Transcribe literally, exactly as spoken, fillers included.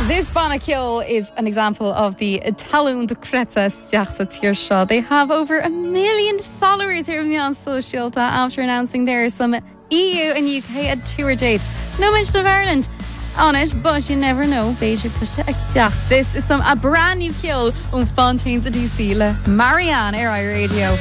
This Bannakill is an example of the Talún de Creta Stiachsa Tírshaw. They have over a million followers here with me on social after announcing there some E U and U K tour dates. No mention of Ireland on it, but you never know. Beijing touched it. This is some a brand new kill on Fontaines de Sila. Marianne, Air I Radio.